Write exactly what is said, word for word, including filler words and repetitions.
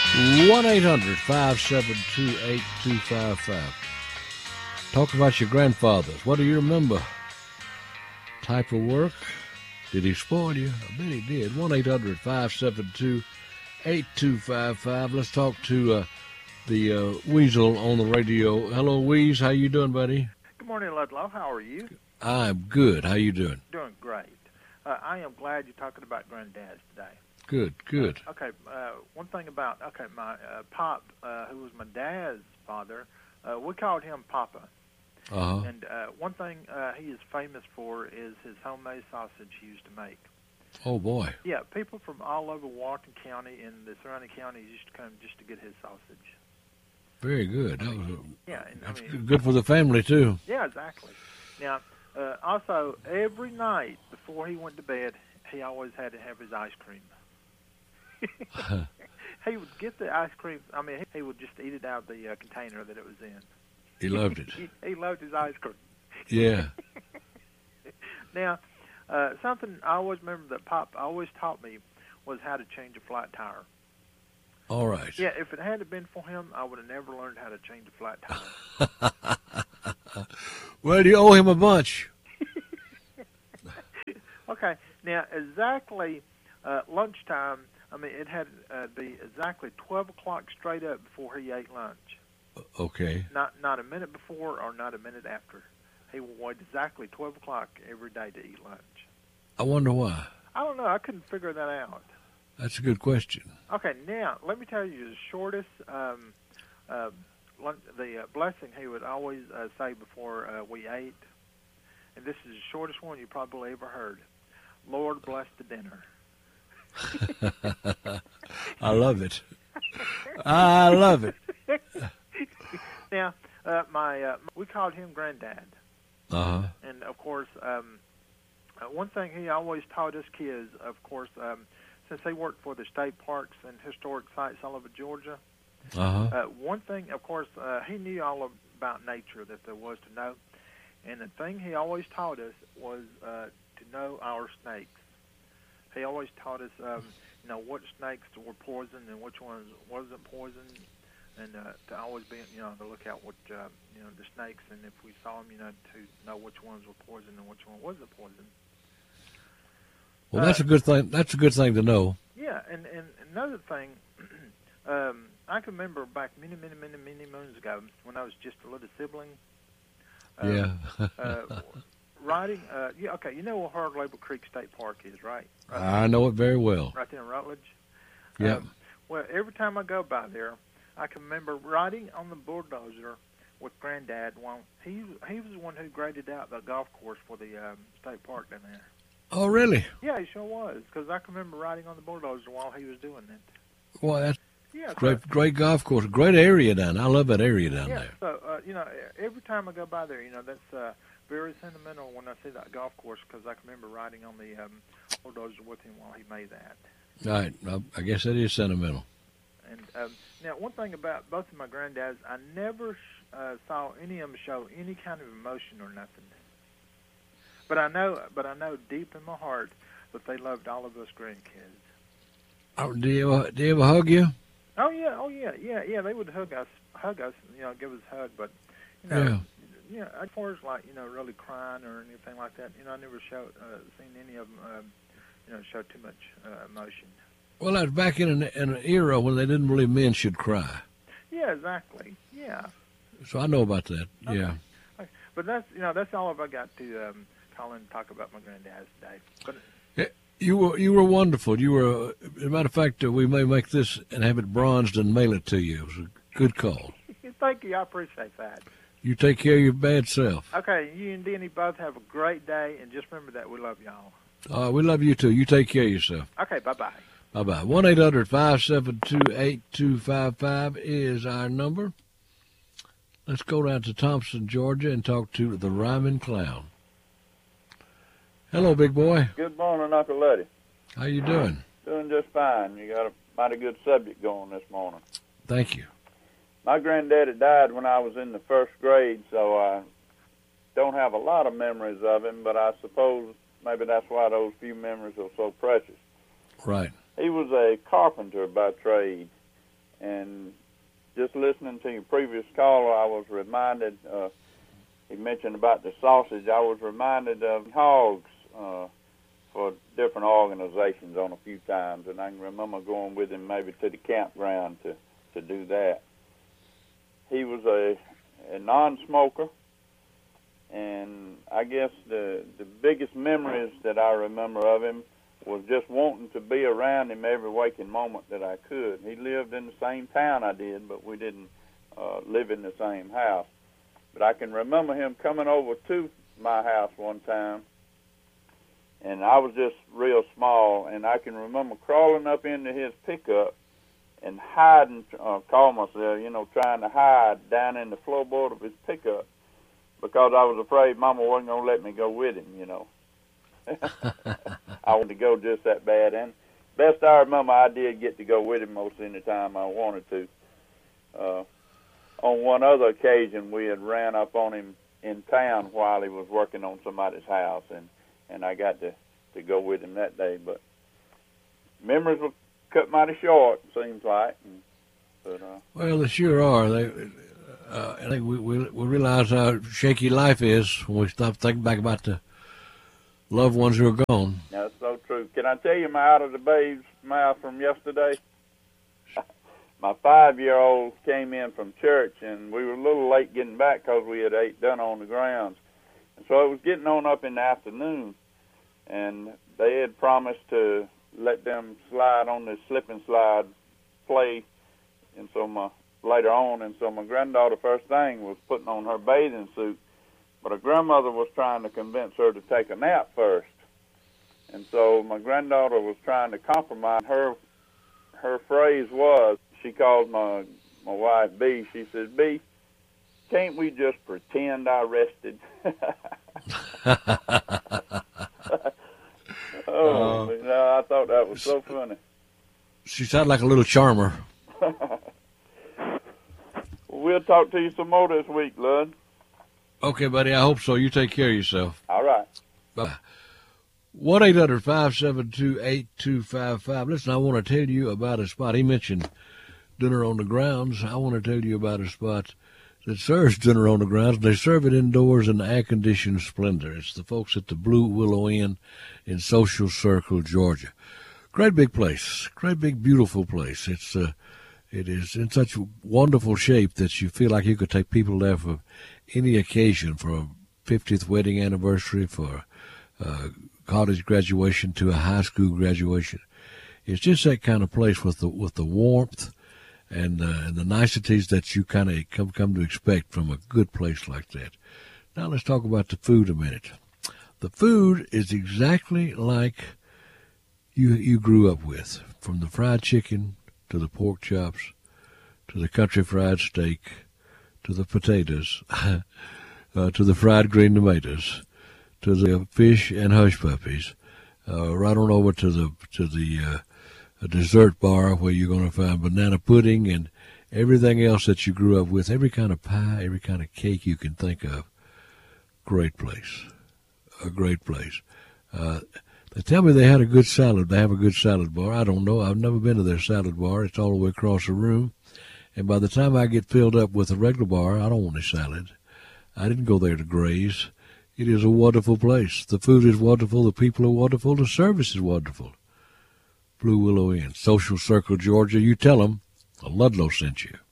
one eight hundred five seven two eight two five five. Talk about your grandfathers. What do you remember? Type of work? Did he spoil you? I bet he did. one eight hundred five seven two eight two five five. Let's talk to uh, the uh, Weasel on the radio. Hello, Wease. How you doing, buddy? Good morning, Ludlow. How are you? I'm good. How you doing? Doing great. Uh, I am glad you're talking about granddads today. Good, good. Uh, okay, uh, one thing about, okay, my uh, pop, uh, who was my dad's father, uh, we called him Papa. Uh-huh. And uh, one thing uh, he is famous for is his homemade sausage he used to make. Oh, boy. Yeah, people from all over Washington County and the surrounding counties used to come just to get his sausage. Very good. That was a, yeah, and, that's I mean, good for the family, too. Yeah, exactly. Now, uh, also, every night before he went to bed, he always had to have his ice cream. He would get the ice cream. I mean, he would just eat it out of the uh, container that it was in. He loved it. he, he loved his ice cream. Yeah. Now, uh, something I always remember that Pop always taught me was how to change a flat tire. All right. Yeah, if it hadn't been for him, I would have never learned how to change a flat tire. Well, you owe him a bunch. Okay, now exactly uh, lunchtime, I mean, it had to uh, be exactly twelve o'clock straight up before he ate lunch. Okay. Not not a minute before or not a minute after. He would wait exactly twelve o'clock every day to eat lunch. I wonder why. I don't know. I couldn't figure that out. That's a good question. Okay, now, let me tell you the shortest, um, uh, the uh, blessing he would always uh, say before uh, we ate, and this is the shortest one you probably ever heard. Lord bless the dinner. I love it. I love it. Now, uh, my uh, we called him Granddad. Uh-huh. And, of course, um, uh, one thing he always taught us kids, of course, um, since they worked for the state parks and historic sites all over Georgia, uh-huh. uh, one thing, of course, uh, he knew all about nature that there was to know. And the thing he always taught us was uh, to know our snakes. He always taught us, um, you know, what snakes were poison and which ones wasn't poison, and uh, to always be, you know, to look out what, uh, you know, the snakes, and if we saw them, you know, to know which ones were poison and which one wasn't poison. Well, that's uh, a good thing. That's a good thing to know. Yeah, and, and another thing, um, I can remember back many, many, many, many moons ago when I was just a little sibling. Uh, yeah. uh, riding, uh, yeah, okay, you know where Hard Labor Creek State Park is, right? right I know it very well. Right there in Rutledge? Yeah. Um, well, every time I go by there, I can remember riding on the bulldozer with Granddad. While he he was the one who graded out the golf course for the um, state park down there. Oh, really? Yeah, he sure was, because I can remember riding on the bulldozer while he was doing it. Well, that's yeah, great, so, great golf course, great area down there. I love that area down yeah, there. So, uh, you know, every time I go by there, you know, that's uh, very sentimental when I see that golf course, because I can remember riding on the um, bulldozer with him while he made that. Right. I guess that is sentimental. And um, now, one thing about both of my granddads, I never uh, saw any of them show any kind of emotion or nothing. But I know, but I know deep in my heart that they loved all of us grandkids. Oh, do you ever, do you ever hug you? Oh yeah, oh yeah, yeah, yeah. They would hug us, hug us, you know, give us a hug. But you know, yeah. you know, as far as like you know, really crying or anything like that, you know, I never showed uh, seen any of them, um, you know, show too much uh, emotion. Well, that was back in an, in an era when they didn't believe men should cry. Yeah, exactly. Yeah. So I know about that. Okay. Yeah. Okay. But that's you know that's all I've got to um, call in and talk about my granddads today. But yeah, you were you were wonderful. You were. As a matter of fact, uh, we may make this and have it bronzed and mail it to you. It was a good call. Thank you. I appreciate that. You take care of your bad self. Okay. You and Denny both have a great day, and just remember that we love y'all. All right, we love you too. You take care of yourself. Okay. Bye bye. Bye-bye. one eight hundred five seven two eight two five five is our number. Let's go down to Thompson, Georgia, and talk to the Rhyming Clown. Hello, big boy. Good morning, Uncle Letty. How you doing? Doing just fine. You got a mighty good subject going this morning. Thank you. My granddaddy died when I was in the first grade, so I don't have a lot of memories of him, but I suppose maybe that's why those few memories are so precious. Right. He was a carpenter by trade. And just listening to your previous caller, I was reminded, uh, he mentioned about the sausage, I was reminded of hogs uh, for different organizations on a few times, and I can remember going with him maybe to the campground to, to do that. He was a, a non-smoker, and I guess the the biggest memories that I remember of him was just wanting to be around him every waking moment that I could. He lived in the same town I did, but we didn't uh, live in the same house. But I can remember him coming over to my house one time, and I was just real small, and I can remember crawling up into his pickup and hiding, uh, call myself, you know, trying to hide down in the floorboard of his pickup because I was afraid Mama wasn't going to let me go with him, you know. I wanted to go just that bad, and best I remember, I did get to go with him most any time I wanted to. Uh, on one other occasion, we had ran up on him in town while he was working on somebody's house, and, and I got to, to go with him that day. But memories were cut mighty short, it seems like. And, but, uh, well, they sure are. They, uh, I think we, we, we realize how shaky life is when we stop thinking back about the loved ones who are gone. That's so true. Can I tell you my out of the babe's mouth from yesterday? My five-year-old came in from church, and we were a little late getting back because we had ate dinner on the grounds. And so it was getting on up in the afternoon, and they had promised to let them slide on the slip and slide play. And so my later on, and so my granddaughter first thing was putting on her bathing suit, but her grandmother was trying to convince her to take a nap first. And so my granddaughter was trying to compromise. Her her phrase was, she called my my wife B. She says, B, can't we just pretend I rested? oh, uh, you know, I thought that was so funny. She sounded like a little charmer. We'll talk to you some more this week, Lud. Okay, buddy, I hope so. You take care of yourself. All right. Bye. one eight hundred five seven two eight two five five. Listen, I want to tell you about a spot. He mentioned dinner on the grounds. I want to tell you about a spot that serves dinner on the grounds. They serve it indoors in air-conditioned splendor. It's the folks at the Blue Willow Inn in Social Circle, Georgia. Great big place. Great big, beautiful place. It's uh, it is in such wonderful shape that you feel like you could take people there for any occasion, for a fiftieth wedding anniversary, for uh, college graduation to a high school graduation. It's just that kind of place with the with the warmth and, uh, and the niceties that you kind of come come to expect from a good place like that. Now let's talk about the food a minute. The food is exactly like you you grew up with, from the fried chicken to the pork chops to the country fried steak to the potatoes uh, to the fried green tomatoes to the fish and hush puppies, uh, right on over to the to the uh, a dessert bar where you're going to find banana pudding and everything else that you grew up with, every kind of pie, every kind of cake you can think of. Great place, a great place. Uh, they tell me they had a good salad. They have a good salad bar. I don't know. I've never been to their salad bar. It's all the way across the room. And by the time I get filled up with a regular bar, I don't want a salad. I didn't go there to graze. It is a wonderful place. The food is wonderful. The people are wonderful. The service is wonderful. Blue Willow Inn, Social Circle, Georgia. You tell them Ludlow sent you.